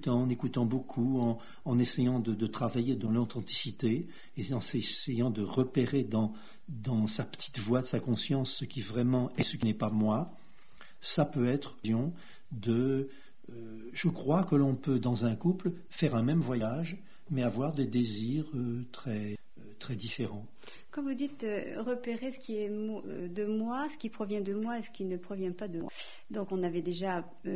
écoutant beaucoup, en essayant de travailler dans l'authenticité et en essayant de repérer dans sa petite voix de sa conscience ce qui vraiment est ce qui n'est pas moi, ça peut être je crois que l'on peut dans un couple faire un même voyage mais avoir des désirs très, très différents. Quand vous dites repérer ce qui est de moi, ce qui provient de moi et ce qui ne provient pas de moi. Donc on avait déjà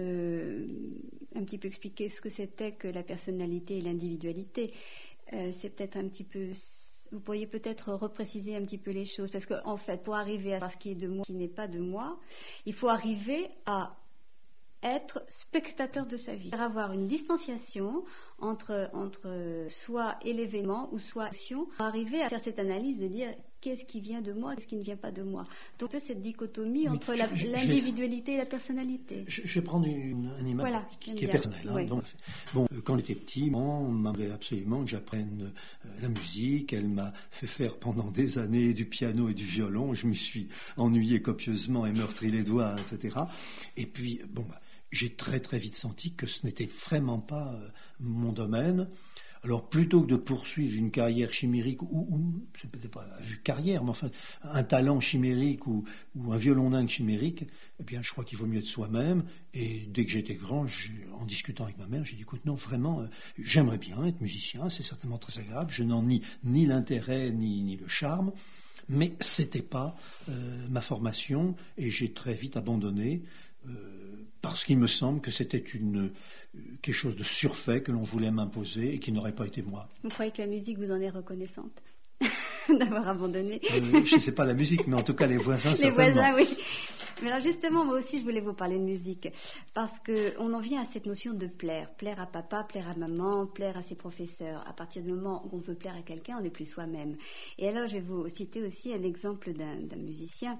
un petit peu expliqué ce que c'était que la personnalité et l'individualité. C'est peut-être un petit peu... Vous pourriez peut-être repréciser un petit peu les choses. Parce qu'en fait, pour arriver à ce qui est de moi, qui n'est pas de moi, il faut arriver à être spectateur de sa vie. Avoir une distanciation entre soi et l'événement ou soi et l'action, pour arriver à faire cette analyse de dire qu'est-ce qui vient de moi, qu'est-ce qui ne vient pas de moi. Donc un peu cette dichotomie entre l'individualité et la personnalité. Je vais prendre un image qui est personnel. Oui. Donc, quand j'étais petit, on m'avait absolument que j'apprenne la musique. Elle m'a fait faire pendant des années du piano et du violon. Je m'y suis ennuyé copieusement et meurtri les doigts, etc. Et puis, j'ai très très vite senti que ce n'était vraiment pas mon domaine. Alors plutôt que de poursuivre une carrière chimérique ou c'est peut-être pas une carrière, mais enfin un talent chimérique ou un violon dingue chimérique, eh bien je crois qu'il vaut mieux être soi-même. Et dès que j'étais grand, en discutant avec ma mère, j'ai dit écoute, non vraiment, j'aimerais bien être musicien, c'est certainement très agréable. Je n'en nie ni l'intérêt ni le charme, mais c'était pas ma formation et j'ai très vite abandonné. Parce qu'il me semble que c'était quelque chose de surfait que l'on voulait m'imposer et qui n'aurait pas été moi. Vous croyez que la musique vous en est reconnaissante d'avoir abandonné? Je ne sais pas la musique, mais en tout cas les voisins certainement. Les voisins, oui. Mais alors justement, moi aussi, je voulais vous parler de musique parce qu'on en vient à cette notion de plaire. Plaire à papa, plaire à maman, plaire à ses professeurs. À partir du moment où on veut plaire à quelqu'un, on n'est plus soi-même. Et alors, je vais vous citer aussi un exemple d'un musicien.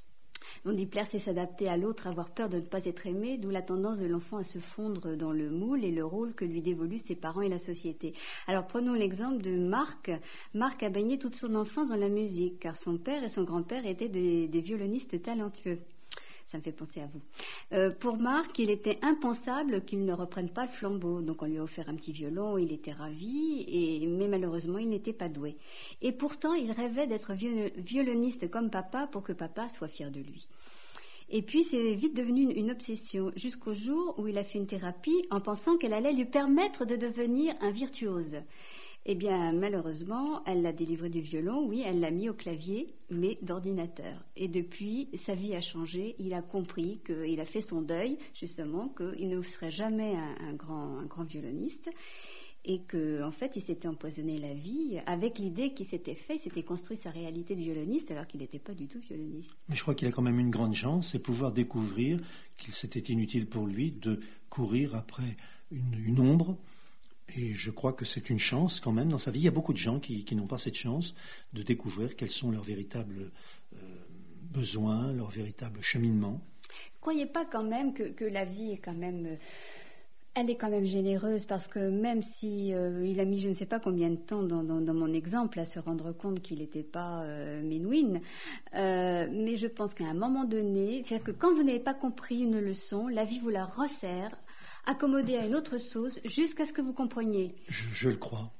On dit plaire, c'est s'adapter à l'autre, avoir peur de ne pas être aimé, d'où la tendance de l'enfant à se fondre dans le moule et le rôle que lui dévoluent ses parents et la société. Alors prenons l'exemple de Marc. Marc a baigné toute son enfance dans la musique, car son père et son grand-père étaient des violonistes talentueux. Ça me fait penser à vous. Pour Marc, il était impensable qu'il ne reprenne pas le flambeau. Donc on lui a offert un petit violon, il était ravi, mais malheureusement il n'était pas doué. Et pourtant il rêvait d'être violoniste comme papa pour que papa soit fier de lui. Et puis c'est vite devenu une obsession, jusqu'au jour où il a fait une thérapie en pensant qu'elle allait lui permettre de devenir un virtuose. Eh bien, malheureusement, elle l'a délivré du violon, oui, elle l'a mis au clavier, mais d'ordinateur. Et depuis, sa vie a changé. Il a compris qu'il a fait son deuil, justement, qu'il ne serait jamais un grand violoniste. Et qu'en fait, il s'était empoisonné la vie avec l'idée qu'il s'était fait, il s'était construit sa réalité de violoniste, alors qu'il n'était pas du tout violoniste. Mais je crois qu'il a quand même une grande chance, c'est pouvoir découvrir qu'il s'était inutile pour lui de courir après une ombre. Et je crois que c'est une chance quand même dans sa vie. Il y a beaucoup de gens qui n'ont pas cette chance de découvrir quels sont leurs véritables besoins, leurs véritables cheminements. Ne croyez pas quand même que la vie est quand même... Elle est quand même généreuse parce que même si il a mis je ne sais pas combien de temps dans mon exemple à se rendre compte qu'il n'était pas Menuhin, mais je pense qu'à un moment donné, c'est-à-dire que quand vous n'avez pas compris une leçon, la vie vous la resserre, accommodée à une autre sauce, jusqu'à ce que vous compreniez. Je le crois.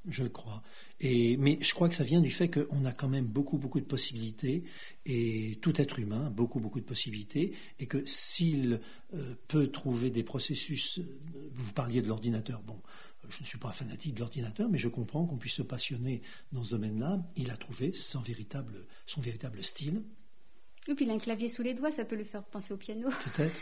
Mais je crois que ça vient du fait qu'on a quand même beaucoup de possibilités, et tout être humain a beaucoup de possibilités, et que s'il peut trouver des processus, vous parliez de l'ordinateur, je ne suis pas fanatique de l'ordinateur, mais je comprends qu'on puisse se passionner dans ce domaine-là. Il a trouvé son véritable style. Et puis il a un clavier sous les doigts, ça peut le faire penser au piano. Peut-être,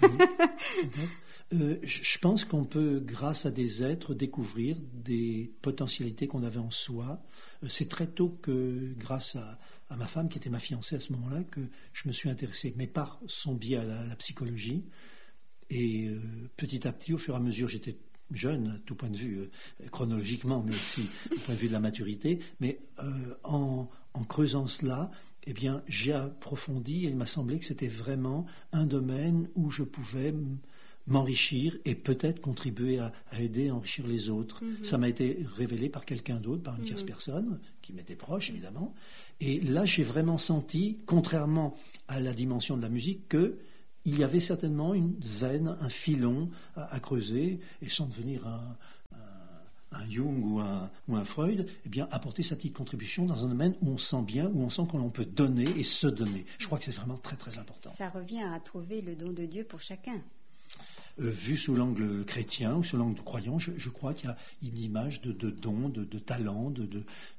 oui. Je pense qu'on peut, grâce à des êtres, découvrir des potentialités qu'on avait en soi. C'est très tôt que, grâce à ma femme, qui était ma fiancée à ce moment-là, que je me suis intéressé, mais par son biais à la psychologie. Et petit à petit, au fur et à mesure, j'étais jeune, à tout point de vue, chronologiquement, mais aussi au point de vue de la maturité. Mais en creusant cela, eh bien, j'ai approfondi et il m'a semblé que c'était vraiment un domaine où je pouvais m'enrichir et peut-être contribuer à aider à enrichir les autres. Mm-hmm. Ça m'a été révélé par quelqu'un d'autre, par une tierce personne, qui m'était proche, évidemment. Et là, j'ai vraiment senti, contrairement à la dimension de la musique, qu'il y avait certainement une veine, un filon à creuser, et sans devenir un Jung ou un Freud, eh bien, apporter sa petite contribution dans un domaine où on sent bien, où on sent qu'on peut donner et se donner. Je crois que c'est vraiment très, très important. Ça revient à trouver le don de Dieu pour chacun. Vu sous l'angle chrétien ou sous l'angle croyant, je crois qu'il y a une image de don, de talent, de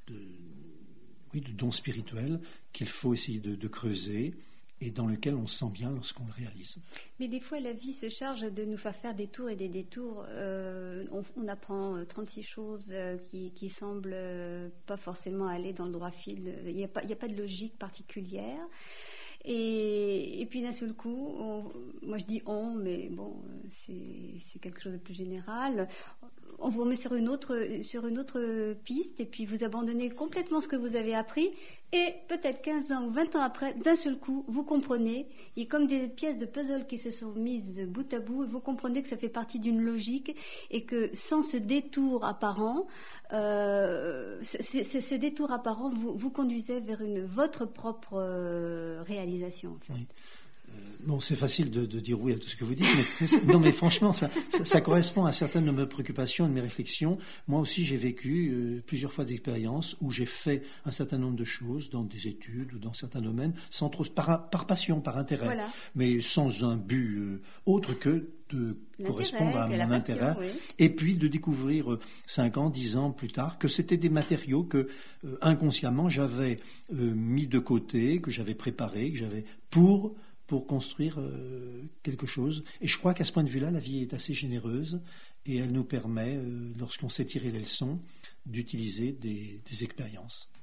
don spirituel qu'il faut essayer de creuser et dans lequel on se sent bien lorsqu'on le réalise. Mais des fois, la vie se charge de nous faire faire des tours et des détours. On apprend 36 choses qui semblent pas forcément aller dans le droit fil. Il n'y a pas de logique particulière. Et puis d'un seul coup, moi je dis on, mais bon, c'est quelque chose de plus général. On vous remet sur une autre piste et puis vous abandonnez complètement ce que vous avez appris et peut-être 15 ans ou 20 ans après, d'un seul coup, vous comprenez, il y a comme des pièces de puzzle qui se sont mises bout à bout et vous comprenez que ça fait partie d'une logique et que sans ce détour apparent, ce détour apparent vous conduisait vers votre propre réalisation. En fait. Oui. Bon, c'est facile de dire oui à tout ce que vous dites, mais non, mais franchement, ça correspond à certaines de mes préoccupations et de mes réflexions. Moi aussi, j'ai vécu plusieurs fois d'expériences où j'ai fait un certain nombre de choses dans des études ou dans certains domaines, sans trop, par passion, par intérêt, voilà. Mais sans un but autre que de correspondre à mon intérêt, oui. Et puis de découvrir 5 ans, 10 ans plus tard que c'était des matériaux que inconsciemment j'avais mis de côté, que j'avais préparés, que j'avais pour construire quelque chose. Et je crois qu'à ce point de vue-là, la vie est assez généreuse et elle nous permet, lorsqu'on sait tirer les leçons, d'utiliser des expériences.